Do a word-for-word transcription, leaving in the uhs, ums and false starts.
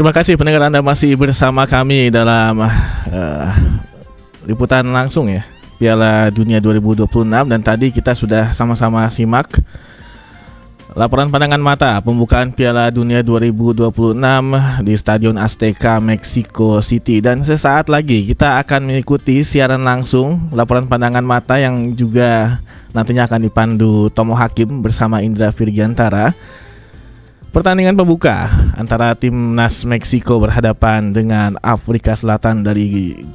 Terima kasih pendengar Anda masih bersama kami dalam uh, liputan langsung ya Piala Dunia dua ribu dua puluh enam. Dan tadi kita sudah sama-sama simak laporan pandangan mata pembukaan Piala Dunia dua ribu dua puluh enam di Stadion Azteca, Mexico City. Dan sesaat lagi kita akan mengikuti siaran langsung laporan pandangan mata yang juga nantinya akan dipandu Tomo Hakim bersama Indra Virgiantara. Pertandingan pembuka antara timnas Meksiko berhadapan dengan Afrika Selatan dari